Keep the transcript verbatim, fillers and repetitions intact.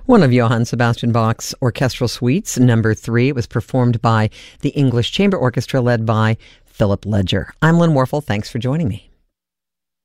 One of Johann Sebastian Bach's orchestral suites, number three. It was performed by the English Chamber Orchestra led by Philip Ledger. I'm Lynn Warfel. Thanks for joining me.